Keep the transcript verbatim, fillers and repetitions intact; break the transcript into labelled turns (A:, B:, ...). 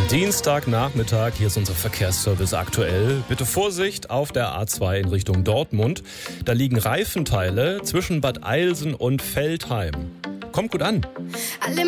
A: Dienstagnachmittag, hier ist unser Verkehrsservice aktuell. Bitte Vorsicht auf der A zwei in Richtung Dortmund. Da liegen Reifenteile zwischen Bad Eilsen und Veltheim. Kommt gut an.
B: Alle